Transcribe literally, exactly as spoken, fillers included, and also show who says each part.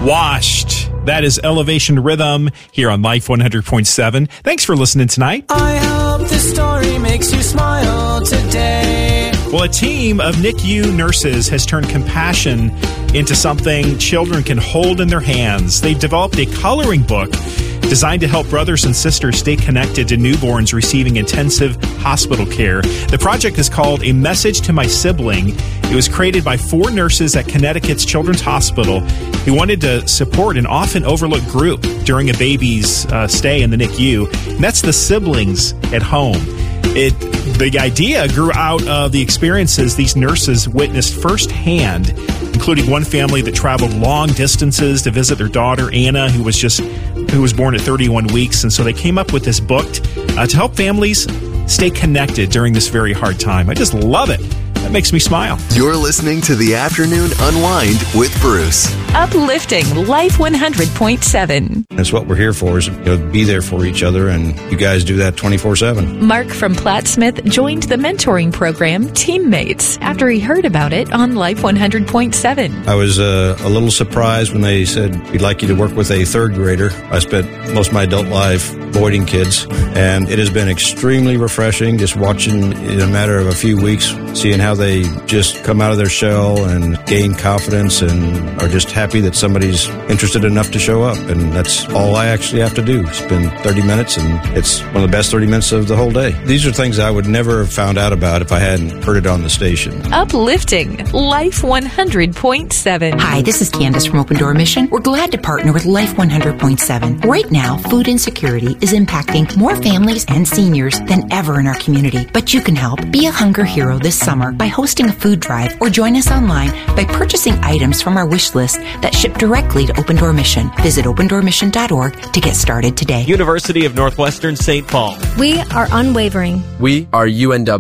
Speaker 1: Washed. That is Elevation Rhythm here on Life one hundred point seven. Thanks for listening tonight.
Speaker 2: I hope this story makes you smile today.
Speaker 1: Well, a team of N I C U nurses has turned compassion into something children can hold in their hands. They've developed a coloring book designed to help brothers and sisters stay connected to newborns receiving intensive hospital care. The project is called A Message to My Sibling. It was created by four nurses at Connecticut's Children's Hospital who wanted to support an often overlooked group during a baby's uh, stay in the N I C U, and that's the siblings at home. It the idea grew out of the experiences these nurses witnessed firsthand, including one family that traveled long distances to visit their daughter, Anna, who was just who was born at thirty-one weeks. And so they came up with this book uh, to help families stay connected during this very hard time. I just love it. That makes me smile.
Speaker 3: You're listening to The Afternoon Unwind with Bruce.
Speaker 4: Uplifting Life one hundred point seven.
Speaker 5: That's what we're here for, is, you know, be there for each other, and you guys do that twenty-four seven.
Speaker 4: Mark from Platt Smith joined the mentoring program Teammates after he heard about it on Life one hundred point seven.
Speaker 5: I was uh, a little surprised when they said, we'd like you to work with a third grader. I spent most of my adult life avoiding kids, and it has been extremely refreshing just watching in a matter of a few weeks, seeing how they just come out of their shell and gain confidence and are just happy that somebody's interested enough to show up. And that's all I actually have to do. Spend thirty minutes, and it's one of the best thirty minutes of the whole day. These are things I would never have found out about if I hadn't heard it on the station.
Speaker 4: Uplifting Life one hundred point seven.
Speaker 6: Hi, this is Candace from Open Door Mission. We're glad to partner with Life one hundred point seven. Right now, food insecurity is impacting more families and seniors than ever in our community. But you can help. Be a hunger hero this summer by hosting a food drive, or join us online by purchasing items from our wish list that ship directly to Open Door Mission. Visit open door mission dot org to get started today.
Speaker 7: University of Northwestern Saint Paul.
Speaker 8: We are unwavering.
Speaker 9: We are U N W.